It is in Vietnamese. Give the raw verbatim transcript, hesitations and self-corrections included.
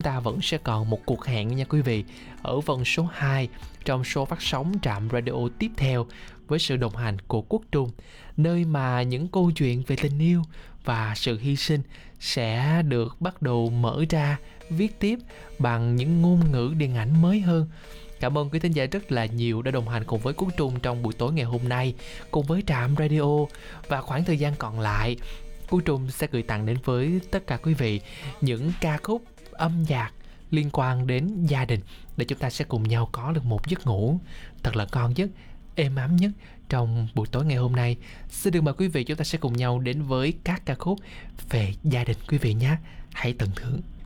ta vẫn sẽ còn một cuộc hẹn nha quý vị, ở vòng số hai trong số phát sóng Trạm Radio tiếp theo với sự đồng hành của Quốc Trung, nơi mà những câu chuyện về tình yêu và sự hy sinh sẽ được bắt đầu mở ra, viết tiếp bằng những ngôn ngữ điện ảnh mới hơn. Cảm ơn quý thính giả rất là nhiều đã đồng hành cùng với Quốc Trung trong buổi tối ngày hôm nay, cùng với Trạm Radio. Và khoảng thời gian còn lại, Quốc Trung sẽ gửi tặng đến với tất cả quý vị những ca khúc âm nhạc liên quan đến gia đình, để chúng ta sẽ cùng nhau có được một giấc ngủ thật là ngon giấc, êm ấm nhất trong buổi tối ngày hôm nay. Xin được mời quý vị, chúng ta sẽ cùng nhau đến với các ca khúc về gia đình quý vị nhé. Hãy tận hưởng.